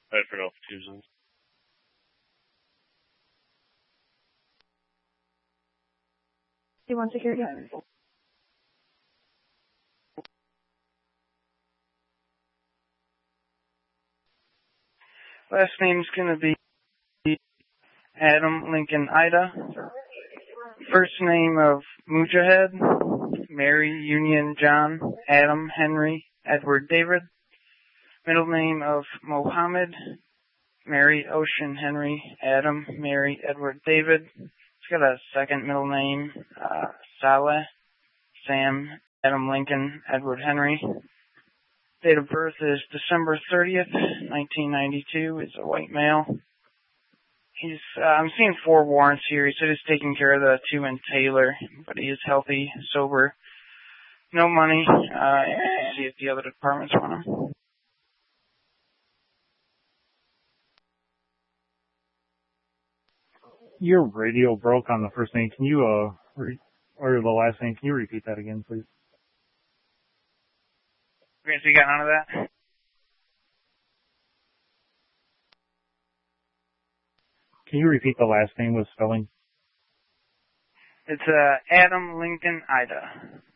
Bedford Alpha 2 Zone. D1 security. Last name's going to be Adam Lincoln Ida. First name of Mujahid, Mary Union John, Adam Henry Edward David. Middle name of Mohammed, Mary Ocean Henry Adam Mary Edward David. He's got a second middle name, Saleh Sam Adam Lincoln Edward Henry. Date of birth is December 30th, 1992. He's a white male. I'm seeing 4 warrants here. He said he's taking care of the 2 in Taylor, but he is healthy, sober, no money. See if the other departments want him. Your radio broke on the first name. Can you, or the last name, can you repeat that again, please? Okay, so you got none of that? Can you repeat the last name with spelling? It's Adam Lincoln Ida.